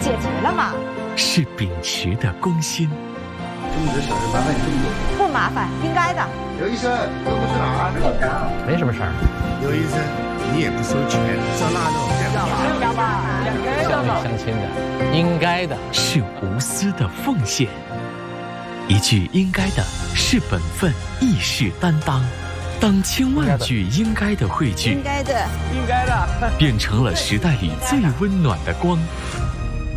解决了嘛。 是秉持的公心。 种植小事麻烦你这么多， 不麻烦，应该的。 刘医生，都不是哪儿？ 没什么事儿。 刘医生，你也不收钱，照那弄。 乡里乡亲的，应该的。 是无私的奉献。一句应该的是本分，亦是担当。当千万句应该的汇聚， 应该的， 应该的， 变成了时代里最温暖的光。